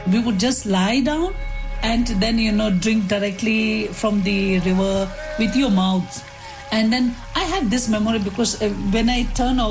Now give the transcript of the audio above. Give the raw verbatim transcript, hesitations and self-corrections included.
we would just lie down and then, you know, drink directly from the river with your mouth. And then I have this memory because uh, when I turn